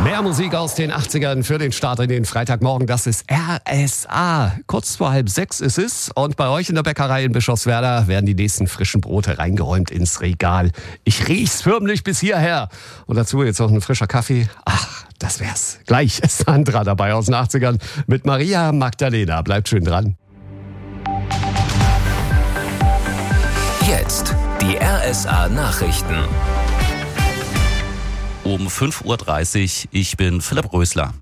Mehr Musik aus den 80ern für den Start in den Freitagmorgen. Das ist RSA. Kurz vor 5:30 ist es. Und bei euch in der Bäckerei in Bischofswerda werden die nächsten frischen Brote reingeräumt ins Regal. Ich riech's förmlich bis hierher. Und dazu jetzt noch ein frischer Kaffee. Ach, das wär's. Gleich ist Sandra dabei aus den 80ern mit Maria Magdalena. Bleibt schön dran. Jetzt die RSA-Nachrichten. Um 5:30 Uhr, ich bin Philipp Rösler.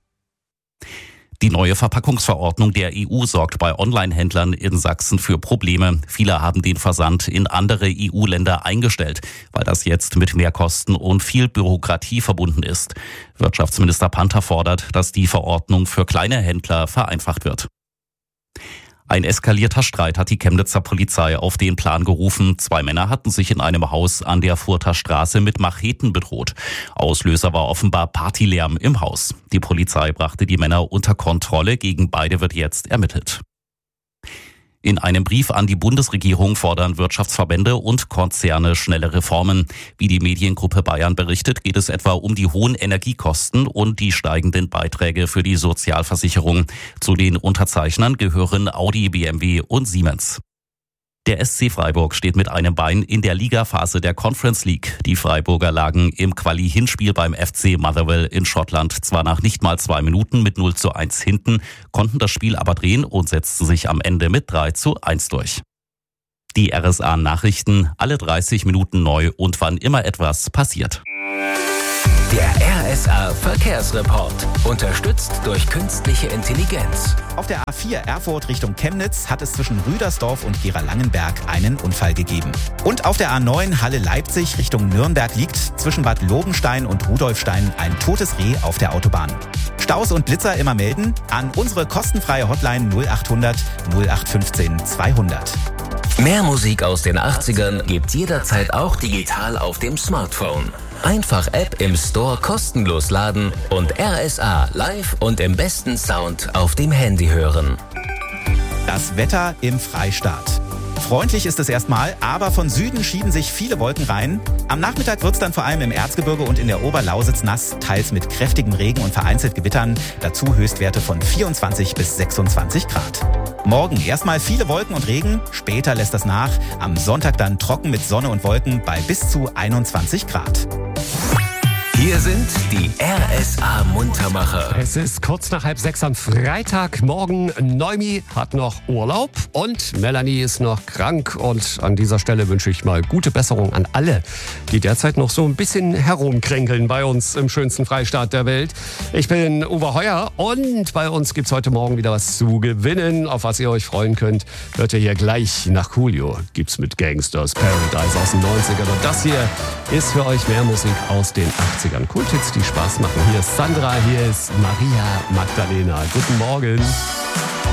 Die neue Verpackungsverordnung der EU sorgt bei Online-Händlern in Sachsen für Probleme. Viele haben den Versand in andere EU-Länder eingestellt, weil das jetzt mit Mehrkosten und viel Bürokratie verbunden ist. Wirtschaftsminister Panther fordert, dass die Verordnung für kleine Händler vereinfacht wird. Ein eskalierter Streit hat die Chemnitzer Polizei auf den Plan gerufen. 2 Männer hatten sich in einem Haus an der Further Straße mit Macheten bedroht. Auslöser war offenbar Partylärm im Haus. Die Polizei brachte die Männer unter Kontrolle. Gegen beide wird jetzt ermittelt. In einem Brief an die Bundesregierung fordern Wirtschaftsverbände und Konzerne schnelle Reformen. Wie die Mediengruppe Bayern berichtet, geht es etwa um die hohen Energiekosten und die steigenden Beiträge für die Sozialversicherung. Zu den Unterzeichnern gehören Audi, BMW und Siemens. Der SC Freiburg steht mit einem Bein in der Ligaphase der Conference League. Die Freiburger lagen im Quali-Hinspiel beim FC Motherwell in Schottland zwar nach nicht mal 2 Minuten mit 0:1 hinten, konnten das Spiel aber drehen und setzten sich am Ende mit 3:1 durch. Die RSA-Nachrichten, alle 30 Minuten neu und wann immer etwas passiert. Der RSA-Verkehrsreport. Unterstützt durch künstliche Intelligenz. Auf der A4 Erfurt Richtung Chemnitz hat es zwischen Rüdersdorf und Gera-Langenberg einen Unfall gegeben. Und auf der A9 Halle-Leipzig Richtung Nürnberg liegt zwischen Bad Lobenstein und Rudolfstein ein totes Reh auf der Autobahn. Staus und Blitzer immer melden an unsere kostenfreie Hotline 0800 0815 200. Mehr Musik aus den 80ern gibt's jederzeit auch digital auf dem Smartphone. Einfach App im Store kostenlos laden und RSA live und im besten Sound auf dem Handy hören. Das Wetter im Freistaat. Freundlich ist es erstmal, aber von Süden schieben sich viele Wolken rein. Am Nachmittag wird es dann vor allem im Erzgebirge und in der Oberlausitz nass, teils mit kräftigem Regen und vereinzelt Gewittern. Dazu Höchstwerte von 24 bis 26 Grad. Morgen erstmal viele Wolken und Regen, später lässt das nach. Am Sonntag dann trocken mit Sonne und Wolken bei bis zu 21 Grad. Hier sind die RSA-Muntermacher. Es ist kurz nach 5:30 am Freitagmorgen. Noemi hat noch Urlaub und Melanie ist noch krank. Und an dieser Stelle wünsche ich mal gute Besserung an alle, die derzeit noch so ein bisschen herumkränkeln bei uns im schönsten Freistaat der Welt. Ich bin Uwe Heuer und bei uns gibt's heute Morgen wieder was zu gewinnen, auf was ihr euch freuen könnt. Hört ihr hier gleich nach Coolio. Gibt's mit Gangsters Paradise aus den 90ern. Und das hier ist für euch mehr Musik aus den 80ern. Kulthits, die Spaß machen. Hier ist Sandra, hier ist Maria Magdalena. Guten Morgen.